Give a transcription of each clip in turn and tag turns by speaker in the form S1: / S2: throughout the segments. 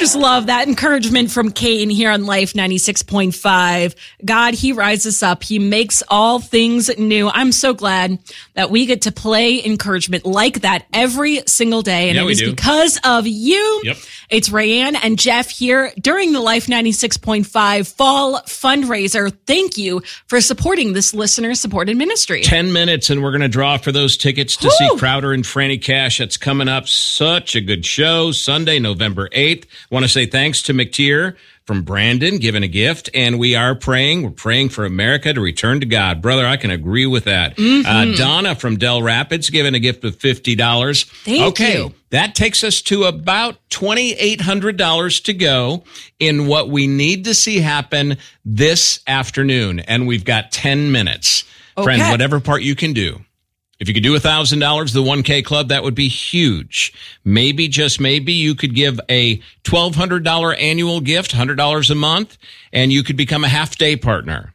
S1: just love that encouragement from Kane here on Life 96.5. God, he rises up. He makes all things new. I'm so glad that we get to play encouragement like that every single day. And it is because of you.
S2: Yep.
S1: It's Rayanne and Jeff here during the Life 96.5 Fall Fundraiser. Thank you for supporting this listener-supported ministry.
S2: 10 minutes, and we're going to draw for those tickets to see Crowder and Franny Cash. That's coming up. Such a good show. Sunday, November 8th. Want to say thanks to McTier from Brandon giving a gift, and we are praying. We're praying for America to return to God. Brother, I can agree with that. Donna from Del Rapids giving a gift of $50.
S1: Thank you.
S2: That takes us to about $2,800 to go in what we need to see happen this afternoon, and we've got 10 minutes. Friend, whatever part you can do. If you could do $1,000, the 1K Club, that would be huge. Maybe, just maybe, you could give a $1,200 annual gift, $100 a month, and you could become a half-day partner.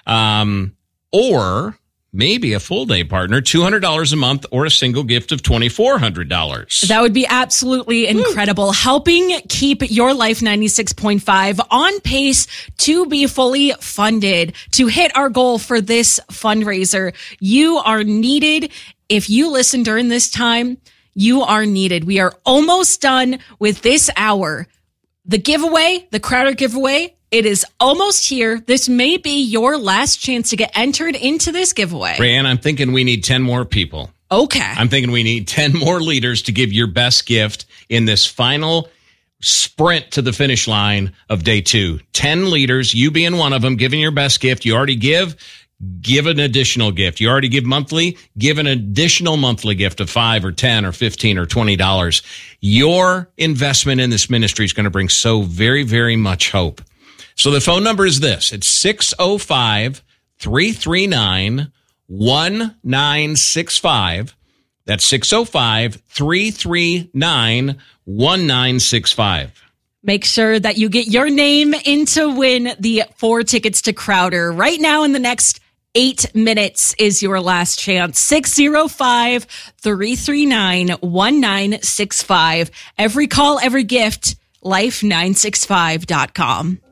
S2: Or maybe a full-day partner, $200 a month, or a single gift of $2,400.
S1: That would be absolutely incredible. Helping keep your Life 96.5 on pace to be fully funded, to hit our goal for this fundraiser. You are needed. If you listen during this time, you are needed. We are almost done with this hour. The giveaway, the Crowder giveaway, it is almost here. This may be your last chance to get entered into this giveaway.
S2: Rayanne, I'm thinking we need 10 more people.
S1: Okay.
S2: I'm thinking we need 10 more leaders to give your best gift in this final sprint to the finish line of day 2. 10 leaders, you being one of them, giving your best gift. You already give an additional gift. You already give monthly, give an additional monthly gift of $5 or $10 or $15 or $20. Your investment in this ministry is going to bring so very, very much hope. So the phone number is this. It's 605-339-1965. That's 605-339-1965.
S1: Make sure that you get your name in to win the 4 tickets to Crowder. Right now in the next 8 minutes is your last chance. 605-339-1965. Every call, every gift, life965.com.